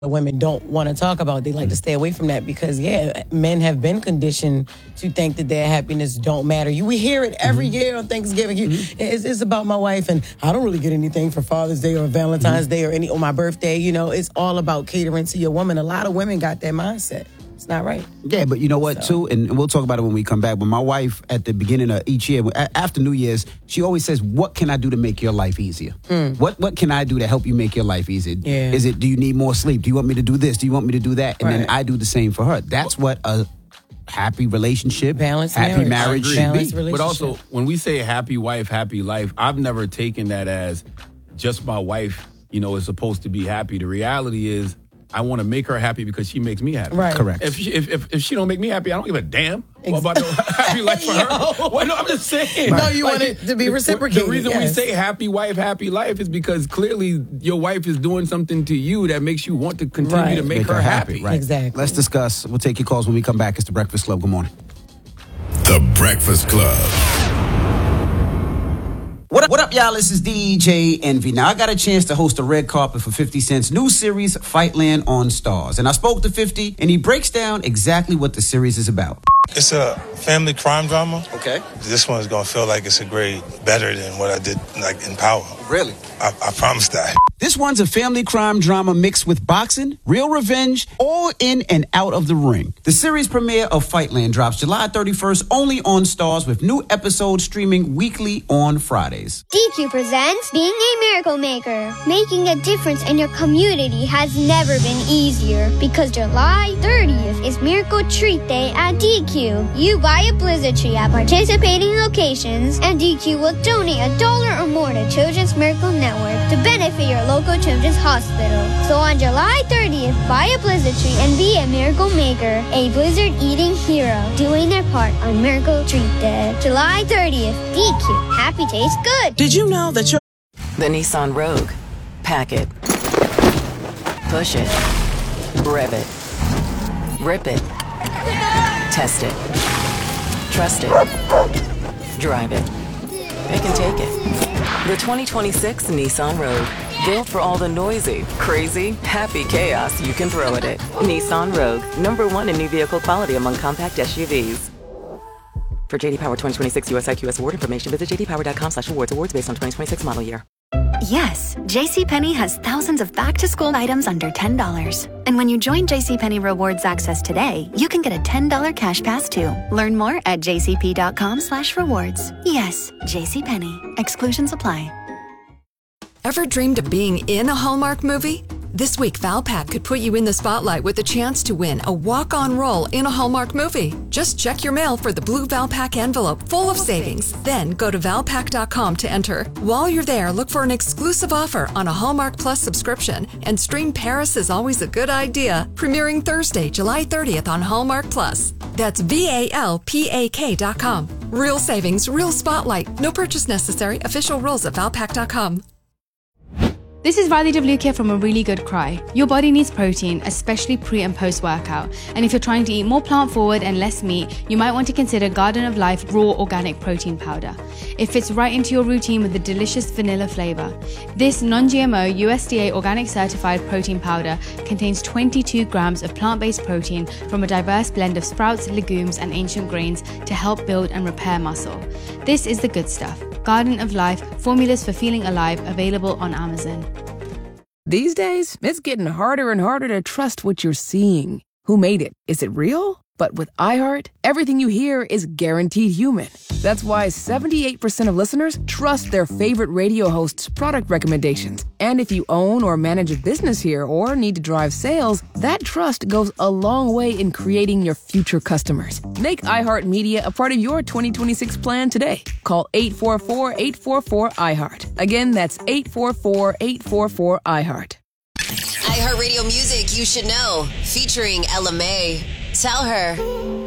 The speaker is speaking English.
women don't want to talk about. They like to stay away from that because, men have been conditioned to think that their happiness don't matter. We hear it every year on Thanksgiving. It's about my wife, and I don't really get anything for Father's Day or Valentine's Day or my birthday. It's all about catering to your woman. A lot of women got that mindset. It's not right. Yeah, but you know what, too? And we'll talk about it when we come back. But my wife, at the beginning of each year, after New Year's, she always says, what can I do to make your life easier? What can I do to help you make your life easier? Yeah. Is it, do you need more sleep? Do you want me to do this? Do you want me to do that? And then I do the same for her. That's what a happy relationship, happy marriage should be. But also, when we say happy wife, happy life, I've never taken that as just my wife, is supposed to be happy. The reality is, I want to make her happy because she makes me happy. Right. Correct. If she don't make me happy, I don't give a damn about no happy life for her. Well, no, I'm just saying. No, you want it to be reciprocated. The reason we say happy wife, happy life is because clearly your wife is doing something to you that makes you want to continue to make her happy. Right. Exactly. Let's discuss. We'll take your calls when we come back. It's The Breakfast Club. Good morning. The Breakfast Club. What up, y'all? This is DJ Envy. Now, I got a chance to host a red carpet for 50 Cent's new series, Fightland on Stars. And I spoke to 50, and he breaks down exactly what the series is about. It's a family crime drama. Okay. This one is going to feel like it's a grade better than what I did in Power. Really? I promise that. This one's a family crime drama mixed with boxing, real revenge, all in and out of the ring. The series premiere of Fightland drops July 31st only on Stars, with new episodes streaming weekly on Fridays. DQ presents Being a Miracle Maker. Making a difference in your community has never been easier because July 30th is Miracle Treat Day at DQ. You buy a Blizzard tree at participating locations and DQ will donate $1 or more to Children's Miracle Network to benefit your local children's hospital. So on July 30th, buy a Blizzard tree and be a miracle maker, a blizzard eating hero, doing their part on Miracle Treat Day. July 30th, DQ. Happy tastes good. Did you know that The Nissan Rogue. Pack it. Push it. Rev it. Rip it. Test it. Trust it. Drive it. Pick and take it. The 2026 Nissan Rogue. Built for all the noisy, crazy, happy chaos you can throw at it. Nissan Rogue. #1 in new vehicle quality among compact SUVs. For JD Power 2026 US IQS award information, visit jdpower.com/awards. Awards based on 2026 model year. Yes, JCPenney has thousands of back-to-school items under $10. And when you join JCPenney Rewards Access today, you can get a $10 cash pass too. Learn more at jcp.com/rewards. Yes, JCPenney. Exclusions apply. Ever dreamed of being in a Hallmark movie? This week, Valpak could put you in the spotlight with a chance to win a walk-on role in a Hallmark movie. Just check your mail for the blue Valpak envelope full of savings. Then go to valpak.com to enter. While you're there, look for an exclusive offer on a Hallmark Plus subscription and stream Paris is Always a Good Idea, premiering Thursday, July 30th on Hallmark Plus. That's VALPAK.com. Real savings, real spotlight. No purchase necessary. Official rules at valpak.com. This is Riley Devlukia from A Really Good Cry. Your body needs protein, especially pre and post workout. And if you're trying to eat more plant forward and less meat, you might want to consider Garden of Life Raw Organic Protein Powder. It fits right into your routine with a delicious vanilla flavor. This non-GMO USDA organic certified protein powder contains 22 grams of plant-based protein from a diverse blend of sprouts, legumes, and ancient grains to help build and repair muscle. This is the good stuff. Garden of Life, formulas for feeling alive, available on Amazon. These days, it's getting harder and harder to trust what you're seeing. Who made it? Is it real? But with iHeart, everything you hear is guaranteed human. That's why 78% of listeners trust their favorite radio hosts' product recommendations. And if you own or manage a business here or need to drive sales, that trust goes a long way in creating your future customers. Make iHeartMedia a part of your 2026 plan today. Call 844-844-iHeart. Again, that's 844-844-iHeart. iHeartRadio Music You Should Know, featuring Ella May. Tell her.